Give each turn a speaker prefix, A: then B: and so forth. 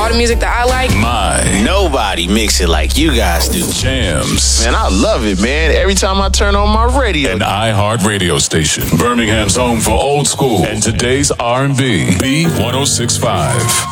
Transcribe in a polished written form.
A: all the music that I like.
B: Nobody mix it like you guys do.
C: Jams.
B: Man, I love it, man. Every time I turn on my radio.
C: An iHeart radio station. Birmingham's home for old school and today's R&B. B1065.